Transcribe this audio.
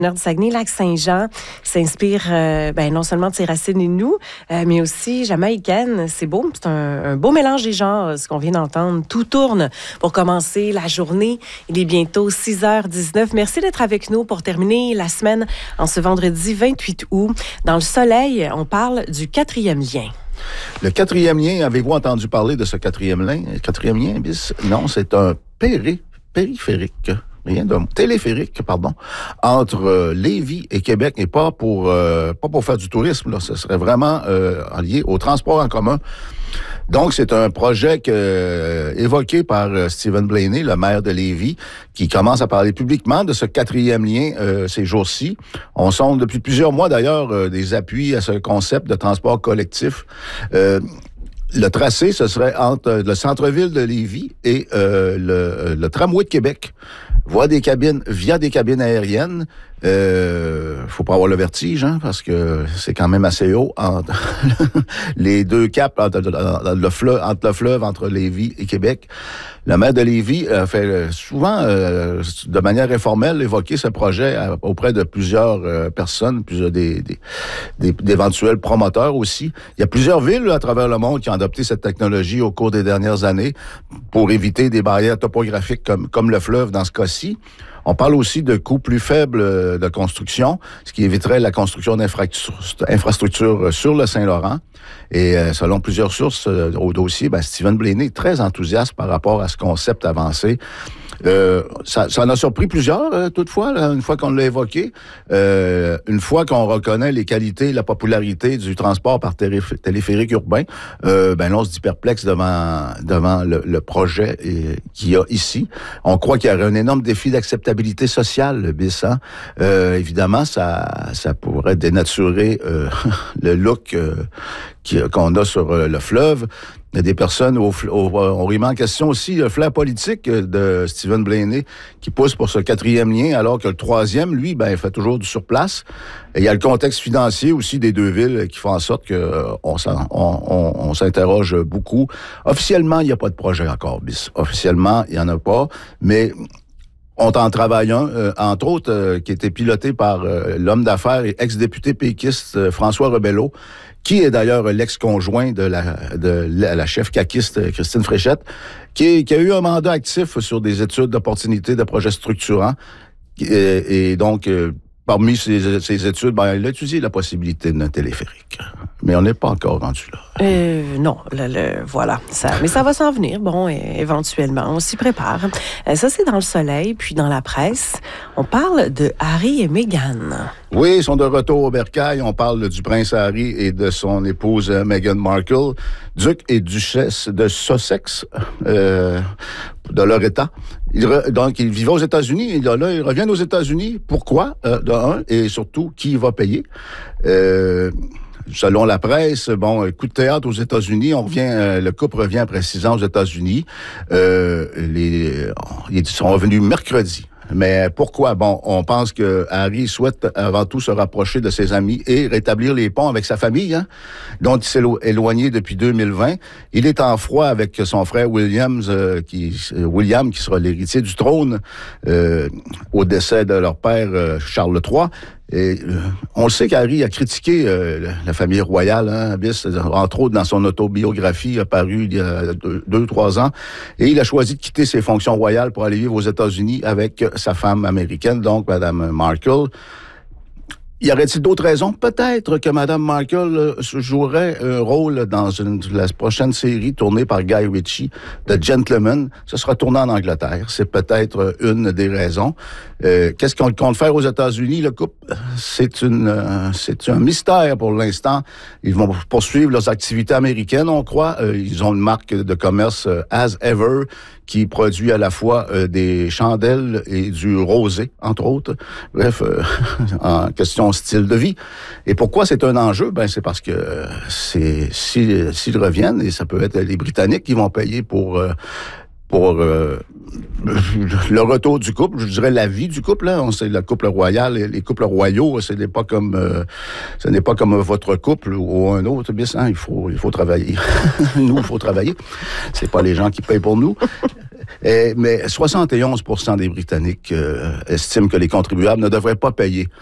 du Saguenay-Lac-Saint-Jean s'inspire non seulement de ses racines inues, mais aussi jamaïcaines. C'est beau, c'est un beau mélange des genres, ce qu'on vient d'entendre. Tout tourne pour commencer la journée. Il est bientôt 6h19. Merci d'être avec nous pour terminer la semaine en ce vendredi 28 août. Dans le soleil, on parle du 4e lien. Le 4e lien, avez-vous entendu parler de ce 4e lien? 4e lien, bis? Non, c'est un périphérique. Téléphérique, pardon, entre Lévis et Québec, et pas pour faire du tourisme, là. Ce serait vraiment lié au transport en commun. Donc, c'est un projet évoqué par Stephen Blaney, le maire de Lévis, qui commence à parler publiquement de ce 4e lien ces jours-ci. On sonde depuis plusieurs mois, d'ailleurs, des appuis à ce concept de transport collectif. Le tracé, ce serait entre le centre-ville de Lévis et le tramway de Québec. Via des cabines aériennes. Faut pas avoir le vertige, hein, parce que c'est quand même assez haut entre les deux caps entre le fleuve entre Lévis et Québec. Le maire de Lévis a fait souvent, de manière informelle, évoquer ce projet auprès de plusieurs personnes, d'éventuels promoteurs aussi. Il y a plusieurs villes à travers le monde qui ont adopté cette technologie au cours des dernières années pour éviter des barrières topographiques comme le fleuve dans ce cas-ci. On parle aussi de coûts plus faibles de construction, ce qui éviterait la construction d'infrastructures sur le Saint-Laurent. Et selon plusieurs sources au dossier, Stephen Blaney est très enthousiaste par rapport à ce concept avancé. Ça en a surpris plusieurs, toutefois, là, une fois qu'on l'a évoqué. Une fois qu'on reconnaît les qualités et la popularité du transport par téléphérique urbain, là, on se dit perplexe devant le projet qu'il y a ici. On croit qu'il y aurait un énorme défi d'acceptabilité sociale, le BIS. Évidemment, ça pourrait dénaturer le look qu'on a sur le fleuve. Il y a des personnes, on remet en question aussi le flair politique de Stephen Blaney qui pousse pour ce 4e lien, alors que le 3e, lui, fait toujours du surplace. Et il y a le contexte financier aussi des deux villes qui font en sorte qu'on s'interroge beaucoup. Officiellement, il n'y a pas de projet encore, bis. Officiellement, il n'y en a pas, mais on en travaille un, entre autres, qui était piloté par l'homme d'affaires et ex-député péquiste François Rebello, qui est d'ailleurs l'ex-conjoint de la chef caquiste Christine Fréchette, qui a eu un mandat actif sur des études d'opportunités de projets structurants. Et donc, parmi ces études, il a étudié la possibilité d'un téléphérique. Mais on n'est pas encore rendu là. Non, voilà. Mais ça va s'en venir, éventuellement. On s'y prépare. Ça, c'est dans le soleil. Puis dans la presse, on parle de Harry et Meghan. Oui, ils sont de retour au bercail. On parle du prince Harry et de son épouse Meghan Markle, duc et duchesse de Sussex, de leur état. Donc, ils vivaient aux États-Unis. Et là, ils reviennent aux États-Unis. Pourquoi? De un, et surtout, qui va payer? Selon la presse, coup de théâtre aux États-Unis, le couple revient après 6 ans aux États-Unis. Ils sont revenus mercredi. Mais pourquoi? On pense que Harry souhaite avant tout se rapprocher de ses amis et rétablir les ponts avec sa famille, dont il s'est éloigné depuis 2020. Il est en froid avec son frère William, qui sera l'héritier du trône au décès de leur père Charles III. Et on le sait qu'Harry a critiqué la famille royale, entre autres dans son autobiographie apparue il y a 2-3 ans. Et il a choisi de quitter ses fonctions royales pour aller vivre aux États-Unis avec sa femme américaine, donc Mme Markle. Y aurait-il d'autres raisons? Peut-être que Mme Markle jouerait un rôle dans la prochaine série tournée par Guy Ritchie, The Gentleman. Ce sera tourné en Angleterre. C'est peut-être une des raisons. Qu'est-ce qu'on compte faire aux États-Unis, le couple? C'est un mystère pour l'instant. Ils vont poursuivre leurs activités américaines, on croit. Ils ont une marque de commerce As Ever qui produit à la fois des chandelles et du rosé, entre autres. Bref, en question style de vie. Et pourquoi c'est un enjeu? C'est parce que s'ils reviennent, et ça peut être les Britanniques qui vont payer pour le retour du couple, je dirais la vie du couple. C'est le couple royal, les couples royaux, ce n'est pas comme votre couple ou un autre. Bien, il faut travailler. Nous, il faut travailler. C'est pas les gens qui payent pour nous. Mais 71% des Britanniques estiment que les contribuables ne devraient pas payer